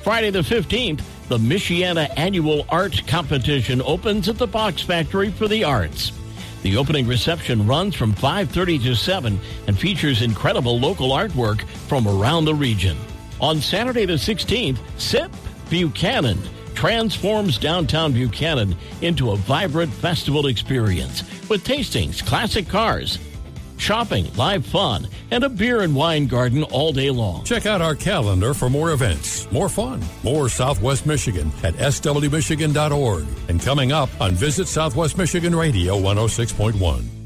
Friday the 15th, the Michiana Annual Art Competition opens at the Box Factory for the Arts. The opening reception runs from 5:30 to 7 and features incredible local artwork from around the region. On Saturday the 16th, SIP Buchanan transforms downtown Buchanan into a vibrant festival experience with tastings, classic cars, shopping, live fun, and a beer and wine garden all day long. Check out our calendar for more events, more fun, more Southwest Michigan at swmichigan.org. And coming up on Visit Southwest Michigan Radio 106.1.